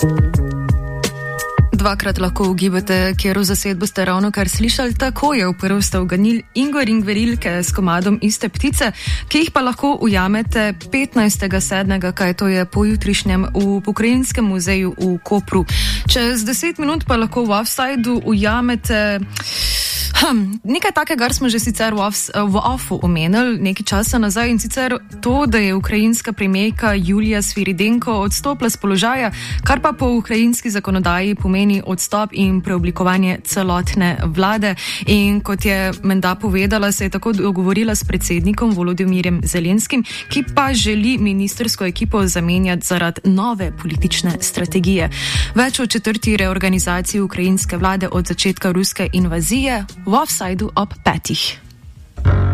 Dvakrat lahko ugibate, kjer v zasedbo ste ravno kar slišali, tako je v prvi sta uganili Ingvar in Gverilke s komadom Iste ptice, ki jih pa lahko ujamete 15.7., kaj to je pojutrišnjem v Pokrajinskem muzeju v Kopru. Čez 10 minut pa lahko v Offsideu ujamete nekaj takega, kar smo že sicer v offu omenili nekaj časa nazaj, in sicer to, da je ukrajinska premijerka Julija Sviridenko odstopila z položaja, kar pa po ukrajinski zakonodaji pomeni odstop in preoblikovanje celotne vlade. In kot je menda povedala, se je tako dogovorila s predsednikom Volodymyrjem Zelenskim, ki pa želi ministrsko ekipo zamenjati zaradi nove politične strategije. Več o četrti reorganizaciji ukrajinske vlade od začetka ruske invazije v Offsideu ob 5.